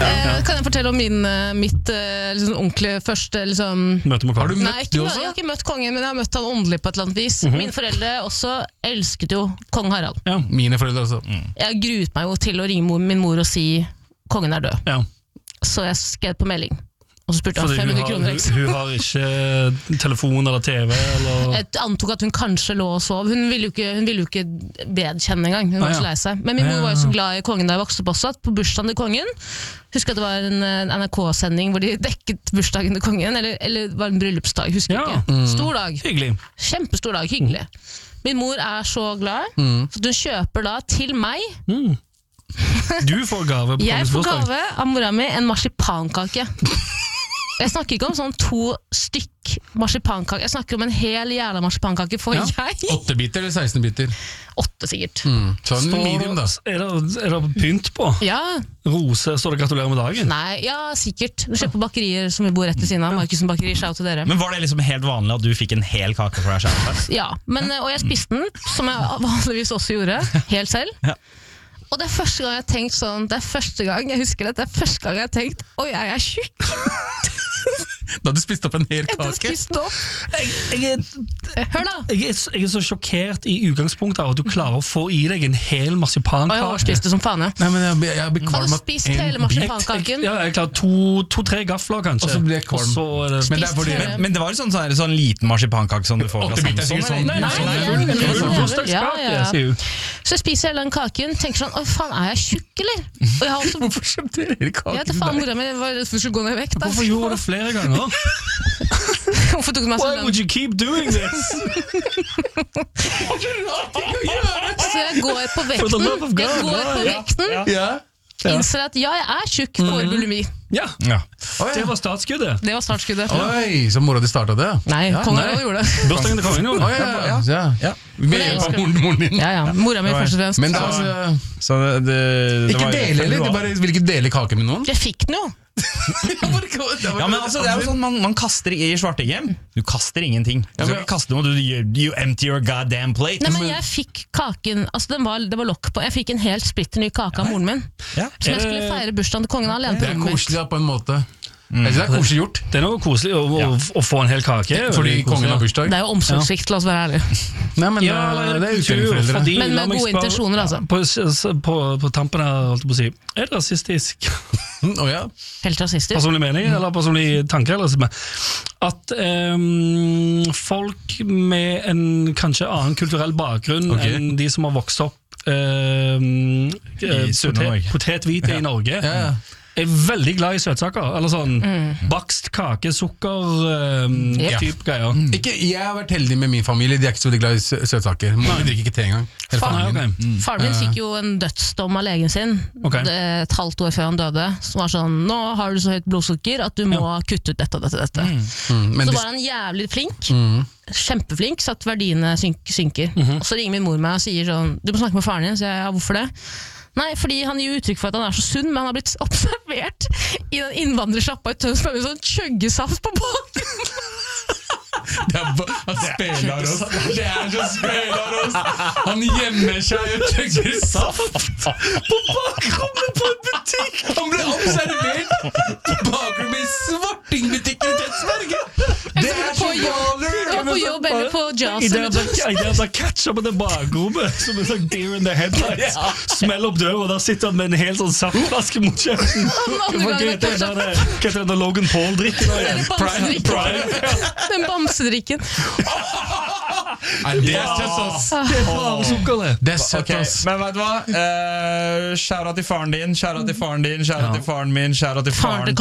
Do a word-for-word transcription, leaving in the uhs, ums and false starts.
Eh, kan jeg fortelle om min, mitt liksom, ordentlige første liksom... Møte med kongen? Har du møtt Nei, ikke, du også? jeg har ikke møtt kongen, men jeg har møtt han åndelig på et eller annet vis. Mm-hmm. Mine foreldre også elsket jo kong Harald. Ja. Mine foreldre også. Mm. Jeg gruet meg jo til å ringe mor, min mor og si kongen er død. Ja. Så jeg skrev på melding. Og så spurte jeg Fordi fem hundre hun, kroner har, ekstra. hun, hun har ikke telefon eller T V eller... Jeg antok at hun kanskje lå og sov. Hun ville jo ikke, hun ville jo ikke vedkjenne engang. Hun var ah, ja. så lei seg. Men min mor ja. var jo så glad i kongen da jeg vokste opp også, at på bursdagen til kongen, husker at det var en N R K-sending hvor de dekket bursdagen til kongen, eller, eller det var en bryllupsdag, husker Ja. ikke. Stor dag. Hyggelig. Kjempestor dag, hyggelig. Min mor er så glad, Mm. så hun kjøper da til meg, Mm. Du får gave på jeg kongens får bursdag. gave av mora mi en marsipankake. Jeg snakker ikke om sånn to stykk marsipankake, jeg snakker om en hel jævla marsipankake for Ja. jeg. åtte biter eller seksten biter? Åtte sikkert. Mm. Så en Står, medium da. er, det, er det pynt på? Ja, Rose, står det gratulerer med dagen? nei, ja, sikkert. Du kjøper bakerier som vi bor rett ved siden av. Markusen bakeri, shout til dere. Men var det liksom helt vanlig at du fikk en hel kake for deg selv? Ja, men, og jeg spiste den, som jeg vanligvis også gjorde, helt selv. Ja. Og det er første gang jeg har tenkt sånn, det er første gang, jeg husker det, det er første gang jeg har tenkt, oi, jeg er tjukk. Da hadde du spist opp en hel Jeg har kake. spist den opp. Jeg, jeg, er, Hør da. jeg, er, så- jeg er så sjokkert i utgangspunktet av at du klarer å få i deg en hel Og jeg har marsipankake. spist det som faen, ja. Nei, men jeg, jeg, jeg blir Har kvalm du av spist en hele bit. marsipankaken? Ja, jeg klarer to, to-tre gafler kanskje. Og så blir jeg kvalm. Og så er det... Men det er fordi Spist Men, men det var jo sånn, sånn, sånn liten marsipankake som du får fra Åtte biter, Samson, sikkert sånn. eller? Nei, nei, Nei, nei, nei, nei, nei, full nei, bursdagskake, ja, ja. sier hun. Så jeg spiser hele den kaken, tenker sånn, oi faen, er jeg tjukk, eller? Og jeg har også... Hvorfor kjøpte dere kaken? Ja, det faen mora mi var redd for å gå ned i vekt. da. Hvorfor gjorde du det flere ganger? Hvorfor tok du meg så Why lang? would you keep doing this? Så jeg går på For the love of vekten, God, jeg går på ja, vekten, Ja. innser at ja, jeg er tjukk, får bulimi. Ja, Ja. det var startskuddet. Det var startskuddet. Oi, så mora di startet det? Nei, Ja, kongen nei. Harald gjorde det. Bursdagen til kongen, jo. Å, ja, ja, ja. Ja. Med hjelp av moren, moren din. Ja, ja, mora mi først og fremst. Men det er altså, Så det, det, det ikke var- dele heller, du bare vil ikke dele kaken med noen. Jeg fikk den jo. Ja, men altså, det er jo sånn, man, man kaster i Svartinghjem. Du kaster ingenting. Du skal ikke kaste noe, du you, you empty your goddamn plate. Nei, men jeg fikk kaken, altså den var, det var lokk på. Jeg fikk en helt splitter ny kake av moren min. Ja. Som jeg skulle feire bursdagen til kongen alene Det på er rommet mitt. koselig da, på en måte. Jeg synes det er koselig gjort, Det er noe koselig å, å, å få en hel kake. fordi Veldig kongen koselig. har bursdag. Det er jo omsorgssvikt, la oss være ærlige. Nei, men Ja, eh, eller det er kultur, utlendingsforeldre. fordi- Men med la meg gode spørre- intensjoner, altså. På, på, på tampen her, holdt jeg på å si, er det rasistisk? Å ja. Helt rasistisk. Personlig mening, eller personlig tanke, eller sånn, at ehm, folk med en kanskje annen kulturell bakgrunn Ok. enn de som har vokst opp ehm, eh, Sunnmøre. potet, pothvite i Norge, Ja, ja. er veldig glad i søtsaker. Eller sånn Mm. bakst, kake, sukker, um, Yep. type greier. Ikke, jeg har vært heldig med min familie, de er ikke så veldig glad i sø- søtsaker. Moren min drikker ikke te engang. Hele Faen, Nei, familien. ok. Faren min fikk jo en dødsdom av legen sin Ok. det, et halvt år før han døde, som var sånn, nå har du så høyt blodsukker at du må kutte ut dette og dette, dette. Mm, men Så de, var han jævlig flink, mm, kjempeflink, så at verdiene synk, synker. Og så ringer min mor meg og sier sånn, du må snakke med faren din, så jeg, ja, hvorfor det? Nei, fordi han gir uttrykk for at han er så sunn, men han har blitt observert i den innvandrersjappa i Tønsberg med sånn chuggesaft på bakgrunnen. det er, ba- han spiller oss. Det er så spiller oss. Han gjemmer seg og tøgger saft på bakrommet på en butikk. Han ble observert på bakrommet i svartingbutikken i Tønsberg. Det er så baller. Jeg var på jobb eller på jazz. I det eller der- i det der ketchup i det bakrommet, som en sånn deer in the headlights. Smeller opp døra, og der sitter han med en helt sånn saftflaske mot kjeften. andre Hva gangen heter det der- hva heter det der Logan Paul drikker nå igjen? Prime, Prime. Den bamsedrikken. Nei, det er søtt, ass. Det er bare sukker, det. Det er søtt, Ok, ass. men vet du hva? Uh, Skjæra til faren din, skjæra til faren din, skjæra Ja. til faren min, skjæra til Faren faren til